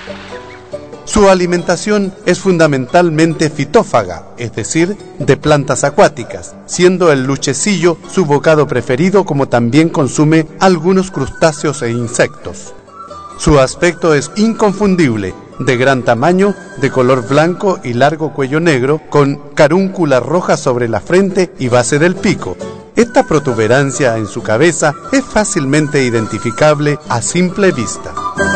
Su alimentación es fundamentalmente fitófaga, es decir, de plantas acuáticas, siendo el luchecillo su bocado preferido, como también consume algunos crustáceos e insectos. Su aspecto es inconfundible, de gran tamaño, de color blanco y largo cuello negro, con carúncula roja sobre la frente y base del pico. Esta protuberancia en su cabeza es fácilmente identificable a simple vista.